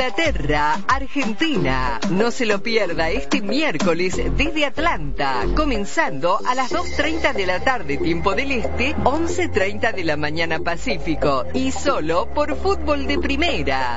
Inglaterra, Argentina. No se lo pierda este miércoles desde Atlanta, comenzando a las 2:30 de la tarde, tiempo del este, 11:30 de la mañana Pacífico, y solo por Fútbol de Primera.